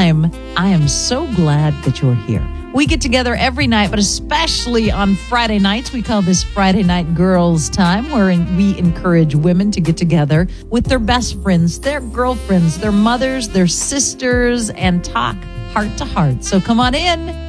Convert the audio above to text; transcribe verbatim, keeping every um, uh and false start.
time. I am so glad that you're here. We get together every night, but especially on Friday nights. We call this Friday Night Girls Time, where we encourage women to get together with their best friends, their girlfriends, their mothers, their sisters, and talk heart to heart. So come on in.